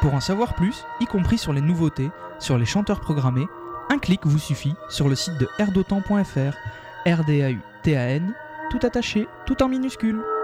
Pour en savoir plus, y compris sur les nouveautés, sur les chanteurs programmés, un clic vous suffit sur le site de airdotan.fr, RDAUTAN, tout attaché, tout en minuscule.